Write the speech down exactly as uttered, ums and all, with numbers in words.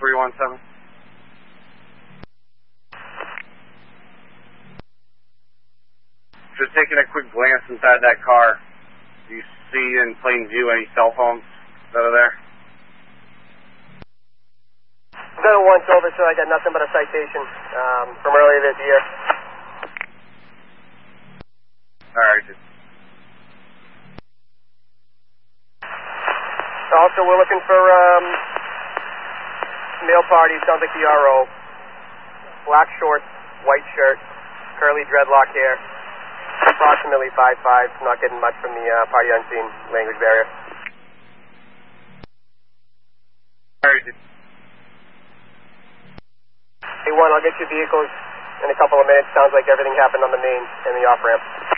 three one seven. Just taking a quick glance inside that car. Do you see in plain view any cell phones that are there? Done it once over, so I got nothing but a citation um, from earlier this year. Alright. Also, we're looking for um, male party, sounds like the R O. Black shorts, white shirt, curly dreadlock hair. Approximately five five, not getting much from the uh, party unseen language barrier. Alright. Hey, one, I'll get you vehicles in a couple of minutes. Sounds like everything happened on the main and the off-ramp.